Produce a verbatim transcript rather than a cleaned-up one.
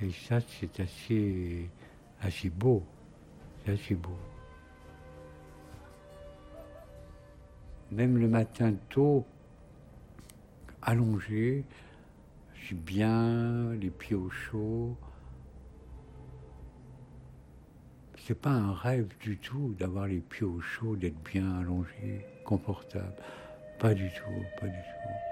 Et ça, c'est assez, assez beau. C'est assez beau. Même le matin tôt, allongé, je suis bien, les pieds au chaud. C'est pas un rêve du tout d'avoir les pieds au chaud, d'être bien allongé, confortable. Pas du tout, pas du tout.